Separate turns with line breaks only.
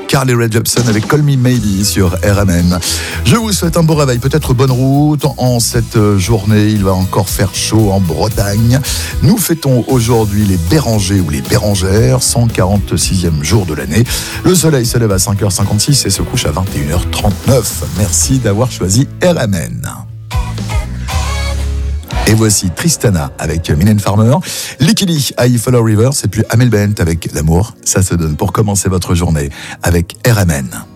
Carly Rae Jepsen avec Call Me Maybe sur RMN. Je vous souhaite un bon réveil, peut-être bonne route en cette journée. Il va encore faire chaud en Bretagne. Nous fêtons aujourd'hui les Bérangers ou les Bérangères, 146e jour de l'année. Le soleil se lève à 5h56 et se couche à 21h39. Merci d'avoir choisi RMN. Et voici Tristana avec Mylène Farmer, Licky Lee, I Follow Rivers, et puis Amel Bent avec L'amour. Ça se donne pour commencer votre journée avec RMN.